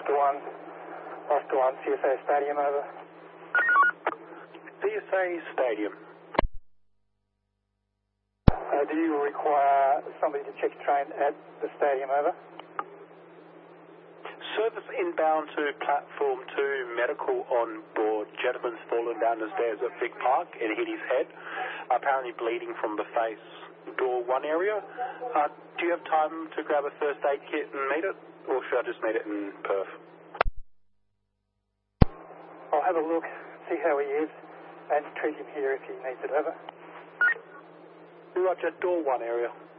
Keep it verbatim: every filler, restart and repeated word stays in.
Oscar one, Oscar one, C S A Stadium, over. C S A Stadium. Uh, do you require somebody to check train at the stadium, over? Service inbound to platform two, medical on board. Gentleman's fallen down the stairs at Vic Park and hit his head, apparently bleeding from the face. Door one area. Uh, do you have time to grab a first aid kit and meet it, or should I just meet it in Perth? I'll have a look, see how he is, and treat him here if he needs it, over. Roger, door one area.